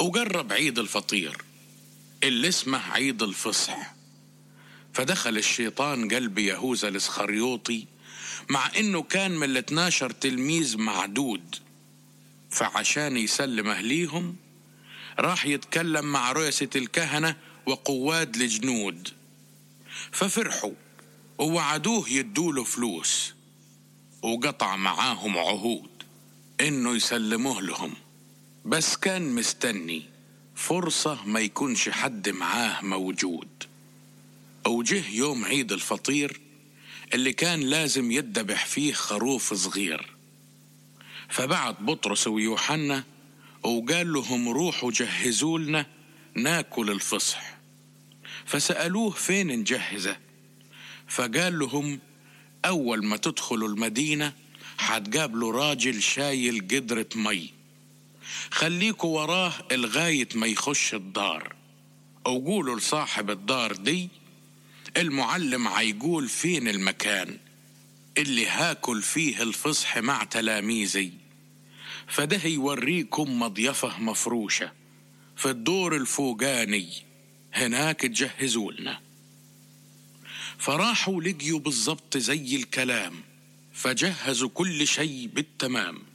وقرب عيد الفطير اللي اسمه عيد الفصح. فدخل الشيطان قلب يهوذا الاسخريوطي مع انه كان من 12 تلميذ معدود، فعشان يسلم اهليهم راح يتكلم مع رؤساء الكهنة وقواد الجنود، ففرحوا ووعدوه يدوله فلوس، وقطع معاهم عهود انه يسلموه لهم، بس كان مستني فرصة ما يكونش حد معاه موجود. وجه يوم عيد الفطير اللي كان لازم يذبح فيه خروف صغير، فبعت بطرس ويوحنا وقال لهم روحوا جهزوا لنا ناكل الفصح. فسألوه فين نجهزه، فقال لهم أول ما تدخلوا المدينة حتقابلوا راجل شايل قدرة مي، خليكوا وراه لغاية ما يخش الدار، وقولوا لصاحب الدار دي المعلم عيقول فين المكان اللي هاكل فيه الفصح مع تلاميذي، فده يوريكم مضيفة مفروشة في الدور الفوقاني، هناك تجهزوا لنا. فراحوا لقيوا بالضبط زي الكلام، فجهزوا كل شيء بالتمام.